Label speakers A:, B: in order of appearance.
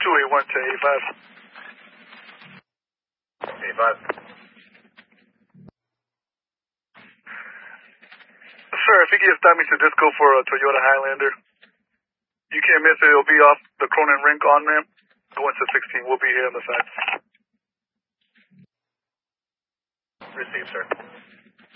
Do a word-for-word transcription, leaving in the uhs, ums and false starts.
A: two eight one to eighty-five.
B: eighty-five.
A: Sir, if you can stop me to disco for a Toyota Highlander. You can't miss it. It'll be off the Cronin Rink on ramp. Going to sixteen. We'll be here on the side.
B: Received, sir.